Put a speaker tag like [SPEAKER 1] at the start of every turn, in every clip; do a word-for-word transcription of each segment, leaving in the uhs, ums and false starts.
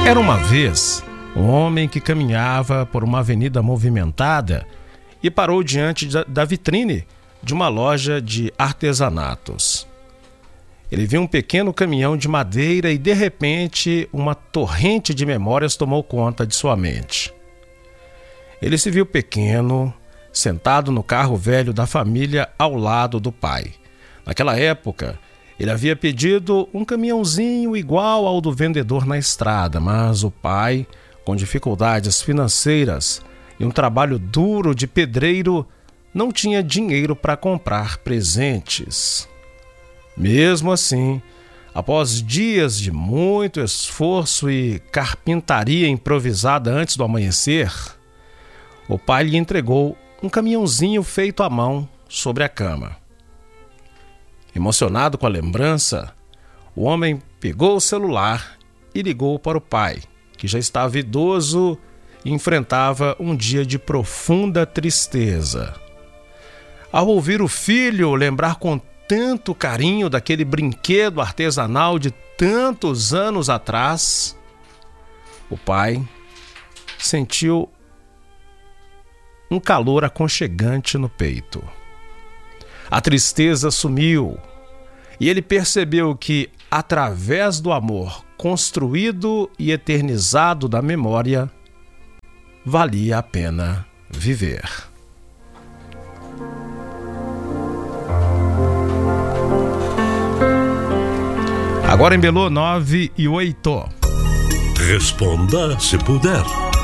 [SPEAKER 1] Era uma vez um homem que caminhava por uma avenida movimentada e parou diante da vitrine de uma loja de artesanatos. Ele viu um pequeno caminhão de madeira e, de repente, uma torrente de memórias tomou conta de sua mente. Ele se viu pequeno, sentado no carro velho da família ao lado do pai. Naquela época, ele havia pedido um caminhãozinho igual ao do vendedor na estrada, mas o pai, com dificuldades financeiras e um trabalho duro de pedreiro, não tinha dinheiro para comprar presentes. Mesmo assim, após dias de muito esforço e carpintaria improvisada antes do amanhecer, o pai lhe entregou um caminhãozinho feito à mão sobre a cama. Emocionado com a lembrança, o homem pegou o celular e ligou para o pai, que já estava idoso e enfrentava um dia de profunda tristeza. Ao ouvir o filho lembrar com tanto carinho daquele brinquedo artesanal de tantos anos atrás, o pai sentiu um calor aconchegante no peito. A tristeza sumiu e ele percebeu que, através do amor construído e eternizado da memória, valia a pena viver. Agora em Belô, nove e oito.
[SPEAKER 2] Responda se puder.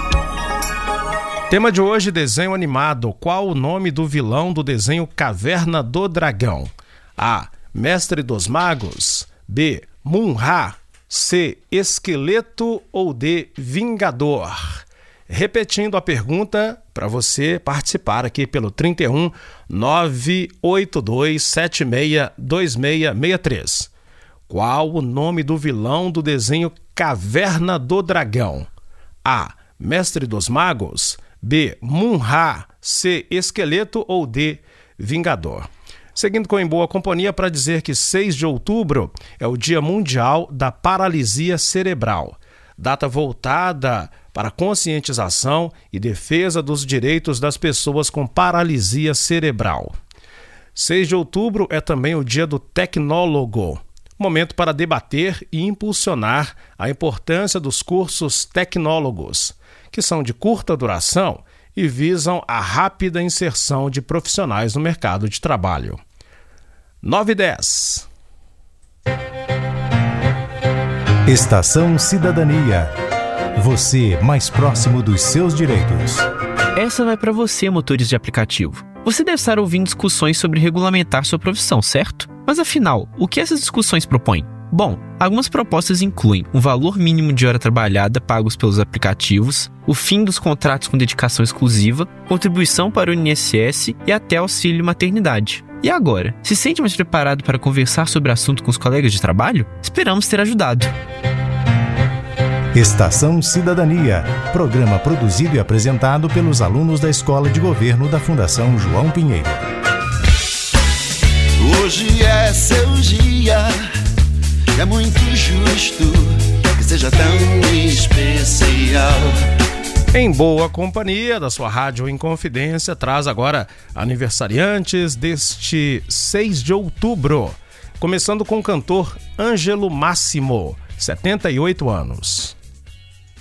[SPEAKER 1] Tema de hoje, desenho animado. Qual o nome do vilão do desenho Caverna do Dragão? A. Mestre dos Magos. B. Mun-Ra. C. Esqueleto ou D. Vingador? Repetindo a pergunta para você participar aqui pelo trinta e um, nove oito dois, sete seis dois seis seis três. Qual o nome do vilão do desenho Caverna do Dragão? A. Mestre dos Magos. B. Mun-Ra. C. Esqueleto ou D. Vingador? Seguindo com Em Boa Companhia para dizer que seis de outubro é o Dia Mundial da Paralisia Cerebral, data voltada para a conscientização e defesa dos direitos das pessoas com paralisia cerebral. seis de outubro é também o Dia do Tecnólogo, momento para debater e impulsionar a importância dos cursos tecnólogos, que são de curta duração e visam a rápida inserção de profissionais no mercado de trabalho. nove e dez.
[SPEAKER 3] Estação Cidadania. Você mais próximo dos seus direitos.
[SPEAKER 4] Essa vai para você, motores de aplicativo. Você deve estar ouvindo discussões sobre regulamentar sua profissão, certo? Mas afinal, o que essas discussões propõem? Bom, algumas propostas incluem um valor mínimo de hora trabalhada pagos pelos aplicativos, o fim dos contratos com dedicação exclusiva, contribuição para o I N S S e até auxílio maternidade. E agora, se sente mais preparado para conversar sobre o assunto com os colegas de trabalho? Esperamos ter ajudado.
[SPEAKER 3] Estação Cidadania, programa produzido e apresentado pelos alunos da Escola de Governo da Fundação João Pinheiro.
[SPEAKER 5] Hoje é seu dia, é muito justo que seja tão especial.
[SPEAKER 1] Em Boa Companhia, da sua Rádio Inconfidência, traz agora aniversariantes deste seis de outubro. Começando com o cantor Ângelo Máximo, setenta e oito anos.